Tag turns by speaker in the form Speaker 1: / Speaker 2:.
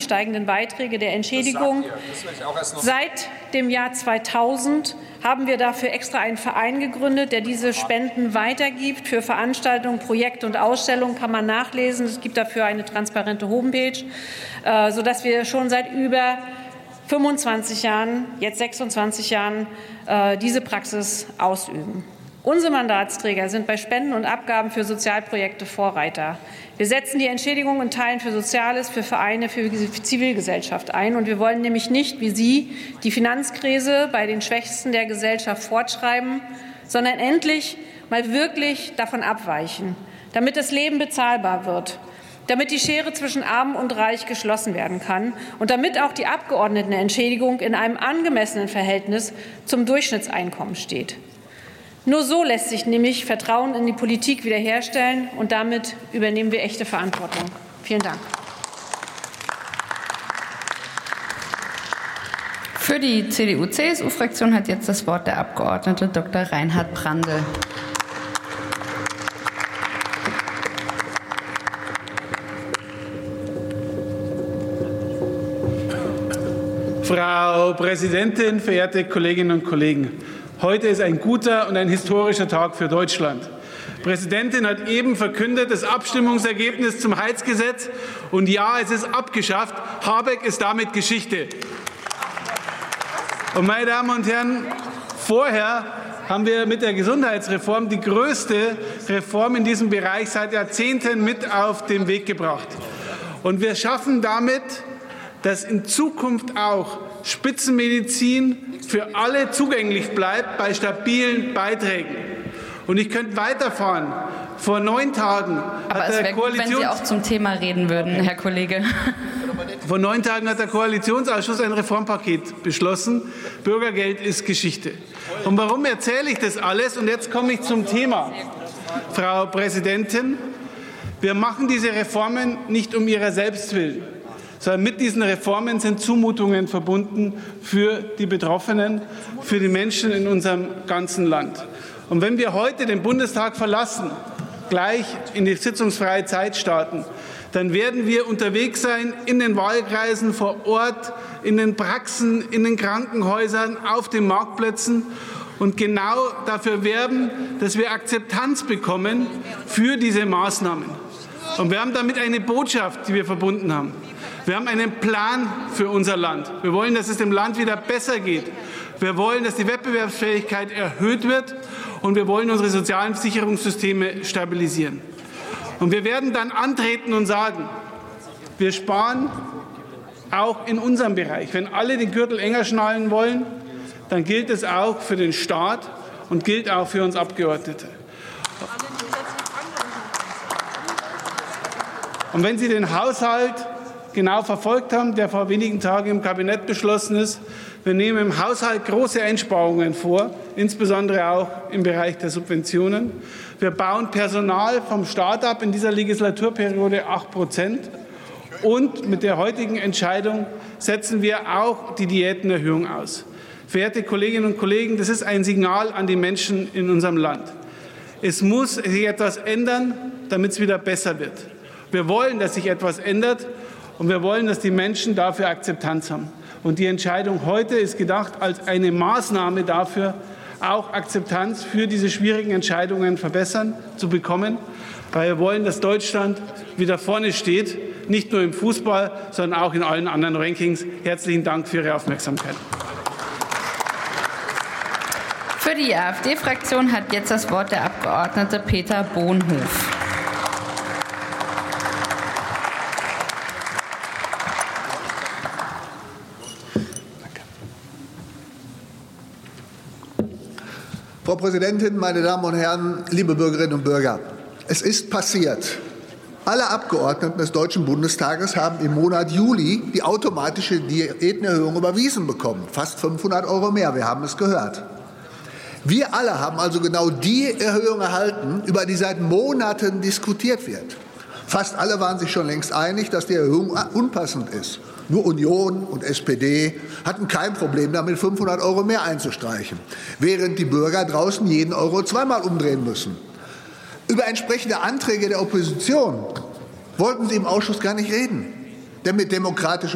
Speaker 1: steigenden Beiträge der Entschädigung. Seit dem Jahr 2000 haben wir dafür extra einen Verein gegründet, der diese Spenden weitergibt. Für Veranstaltungen, Projekte und Ausstellungen kann man nachlesen. Es gibt dafür eine transparente Homepage, sodass wir schon seit über 25 Jahren, jetzt 26 Jahren, diese Praxis ausüben. Unsere Mandatsträger sind bei Spenden und Abgaben für Sozialprojekte Vorreiter. Wir setzen die Entschädigung in Teilen für Soziales, für Vereine, für die Zivilgesellschaft ein. Und wir wollen nämlich nicht, wie Sie, die Finanzkrise bei den Schwächsten der Gesellschaft fortschreiben, sondern endlich mal wirklich davon abweichen, damit das Leben bezahlbar wird, damit die Schere zwischen Arm und Reich geschlossen werden kann und damit auch die Abgeordnetenentschädigung in einem angemessenen Verhältnis zum Durchschnittseinkommen steht. Nur so lässt sich nämlich Vertrauen in die Politik wiederherstellen, und damit übernehmen wir echte Verantwortung. Vielen Dank.
Speaker 2: Für die CDU-CSU-Fraktion hat jetzt das Wort der Abgeordnete Dr. Reinhard Brandl.
Speaker 3: Frau Präsidentin, verehrte Kolleginnen und Kollegen! Heute ist ein guter und ein historischer Tag für Deutschland. Die Präsidentin hat eben verkündet, das Abstimmungsergebnis zum Heizgesetz. Und ja, es ist abgeschafft. Habeck ist damit Geschichte. Und meine Damen und Herren, vorher haben wir mit der Gesundheitsreform die größte Reform in diesem Bereich seit Jahrzehnten mit auf den Weg gebracht. Und wir schaffen damit, dass in Zukunft auch Spitzenmedizin für alle zugänglich bleibt bei stabilen Beiträgen. Und ich könnte weiterfahren. Vor 9 Tagen
Speaker 2: hat der Koalitions... wenn Sie auch zum Thema reden würden, Herr Kollege.
Speaker 3: Vor 9 Tagen hat der Koalitionsausschuss ein Reformpaket beschlossen. Bürgergeld ist Geschichte. Und warum erzähle ich das alles? Und jetzt komme ich zum Thema. Frau Präsidentin, wir machen diese Reformen nicht um ihrer selbst willen, sondern mit diesen Reformen sind Zumutungen verbunden für die Betroffenen, für die Menschen in unserem ganzen Land. Und wenn wir heute den Bundestag verlassen, gleich in die sitzungsfreie Zeit starten, dann werden wir unterwegs sein in den Wahlkreisen, vor Ort, in den Praxen, in den Krankenhäusern, auf den Marktplätzen und genau dafür werben, dass wir Akzeptanz bekommen für diese Maßnahmen. Und wir haben damit eine Botschaft, die wir verbunden haben. Wir haben einen Plan für unser Land. Wir wollen, dass es dem Land wieder besser geht. Wir wollen, dass die Wettbewerbsfähigkeit erhöht wird. Und wir wollen unsere sozialen Sicherungssysteme stabilisieren. Und wir werden dann antreten und sagen, wir sparen auch in unserem Bereich. Wenn alle den Gürtel enger schnallen wollen, dann gilt es auch für den Staat und gilt auch für uns Abgeordnete. Und wenn Sie den Haushalt genau verfolgt haben, der vor wenigen Tagen im Kabinett beschlossen ist, wir nehmen im Haushalt große Einsparungen vor, insbesondere auch im Bereich der Subventionen. Wir bauen Personal vom Staat ab, in dieser Legislaturperiode 8%. Und mit der heutigen Entscheidung setzen wir auch die Diätenerhöhung aus. Verehrte Kolleginnen und Kollegen, das ist ein Signal an die Menschen in unserem Land. Es muss sich etwas ändern, damit es wieder besser wird. Wir wollen, dass sich etwas ändert, und wir wollen, dass die Menschen dafür Akzeptanz haben. Und die Entscheidung heute ist gedacht als eine Maßnahme dafür, auch Akzeptanz für diese schwierigen Entscheidungen zu bekommen, weil wir wollen, dass Deutschland wieder vorne steht, nicht nur im Fußball, sondern auch in allen anderen Rankings. Herzlichen Dank für Ihre Aufmerksamkeit.
Speaker 2: Für die AfD-Fraktion hat jetzt das Wort der Abgeordnete Peter Bonhof.
Speaker 4: Frau Präsidentin, meine Damen und Herren, liebe Bürgerinnen und Bürger! Es ist passiert. Alle Abgeordneten des Deutschen Bundestages haben im Monat Juli die automatische Diätenerhöhung überwiesen bekommen. Fast 500 € mehr, wir haben es gehört. Wir alle haben also genau die Erhöhung erhalten, über die seit Monaten diskutiert wird. Fast alle waren sich schon längst einig, dass die Erhöhung unpassend ist. Nur Union und SPD hatten kein Problem damit, 500 € mehr einzustreichen, während die Bürger draußen jeden Euro zweimal umdrehen müssen. Über entsprechende Anträge der Opposition wollten Sie im Ausschuss gar nicht reden. Denn mit demokratischem